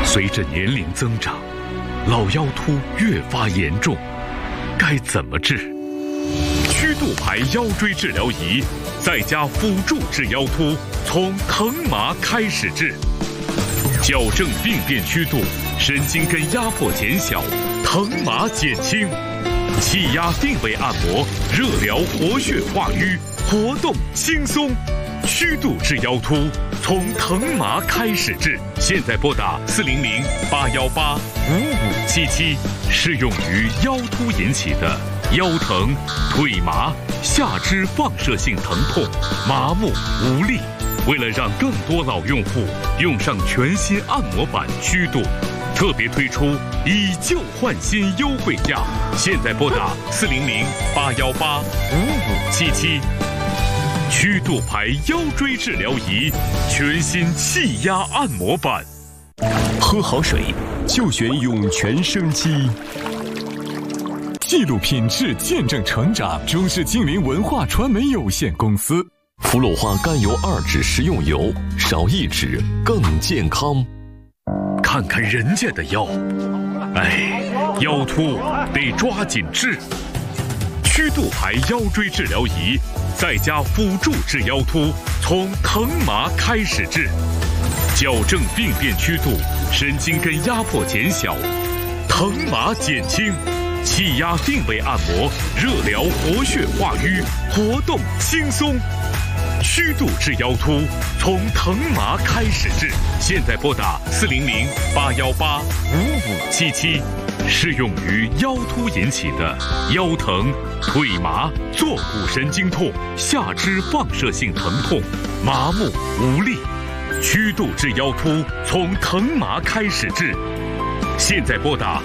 随着年龄增长，老腰突越发严重，该怎么治？曲度牌腰椎治疗仪，在家辅助治腰突，从疼麻开始治，矫正病变曲度，神经根压迫减小，疼麻减轻，气压定位按摩，热疗活血化瘀，活动轻松。曲度治腰突，从疼麻开始治。现在拨打400-818-5577，适用于腰突引起的腰疼、腿麻、下肢放射性疼痛、麻木无力。为了让更多老用户用上全新按摩版曲度，特别推出以旧换新优惠价。现在拨打400-818-5577。曲度牌腰椎治疗仪，全新气压按摩版。 喝好水就选涌泉生机。记录品质，见证成长。中式精灵文化传媒有限公司。 氟鲁化甘油2酯食用油，少1酯更健康。 看看人家的腰，腰突得抓紧治。曲度牌腰椎治疗仪，在家辅助治腰突，从疼麻开始治，矫正病变曲度，神经根压迫减小，疼麻减轻，气压定位按摩，热疗活血化瘀，活动轻松。曲度治腰突，从疼麻开始治。现在拨打400-818-5577，适用于腰突引起的腰疼、腿麻、坐骨神经痛、下肢放射性疼痛、麻木无力。曲度治腰突，从疼麻开始治。现在拨打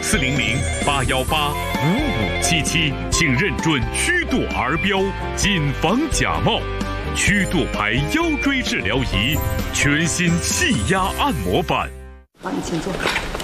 400-818-5577，请认准曲度儿标，谨防假冒。曲度牌腰椎治疗仪，全新气压按摩版。 你请坐。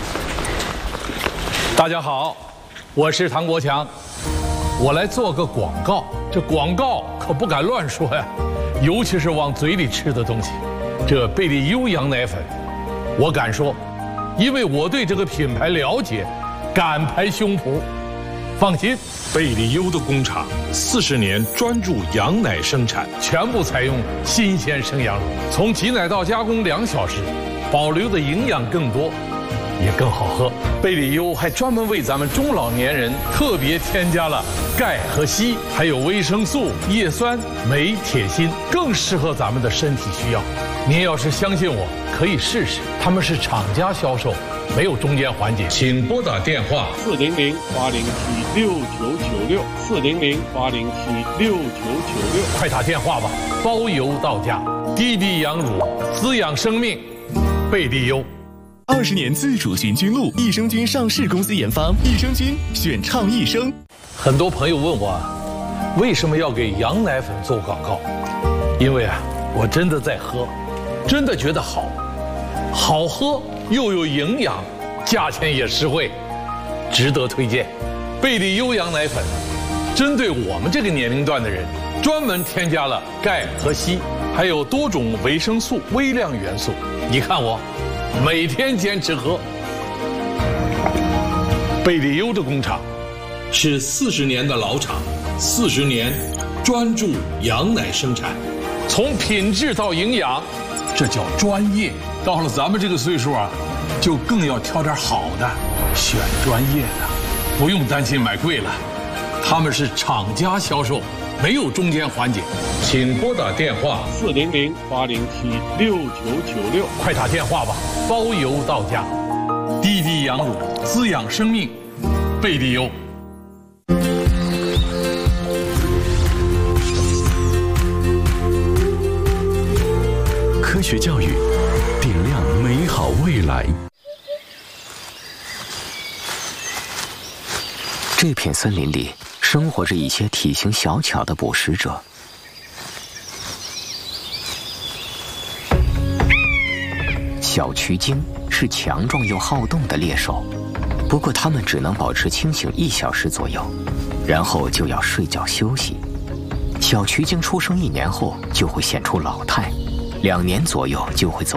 大家好，我是唐国强，我来做个广告。这广告可不敢乱说呀，尤其是往嘴里吃的东西。这贝利优羊奶粉，我敢说，因为我对这个品牌了解，敢拍胸脯。放心， 贝利优的工厂40年专注羊奶生产， 全部采用新鲜生羊乳，从挤奶到加工2小时，保留的营养更多，也更好喝。贝利优还专门为咱们中老年人特别添加了钙和硒，还有维生素、叶酸、镁、铁、锌，更适合咱们的身体需要。您要是相信我，可以试试，他们是厂家销售，没有中间环节。请拨打电话 400-807-6996，400-807-6996， 快打电话吧，包邮到家。滴滴羊乳，滋养生命，贝利优。 20年自主循菌露，益生菌上市公司研发，益生菌选倡益生。 很多朋友问我，为什么要给羊奶粉做广告？因为我真的在喝，真的觉得好喝又有营养，价钱也实惠，值得推荐。贝利优羊奶粉针对我们这个年龄段的人，专门添加了钙和硒，还有多种维生素、微量元素。你看我每天坚持喝。贝利优的工厂是40年的老厂，40年专注羊奶生产，从品质到营养，这叫专业。到了咱们这个岁数就更要挑点好的，选专业的，不用担心买贵了。他们是厂家销售，没有中间环节。请拨打电话 400-807-6996， 快打电话吧，包邮到家。滴滴羊乳，滋养生命，贝利优。 科学教育，点亮美好未来。 这片森林里生活着一些体型小巧的捕食者。小渠鲸是强壮又好动的猎手，不过它们只能保持清醒1小时左右，然后就要睡觉休息。小渠鲸出生1年后就会现出老态，2年左右就会走